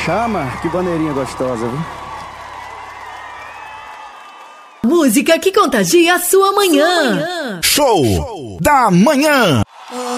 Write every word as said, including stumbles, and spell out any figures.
chama, que bandeirinha gostosa, viu? Música que contagia a sua manhã. Show da manhã.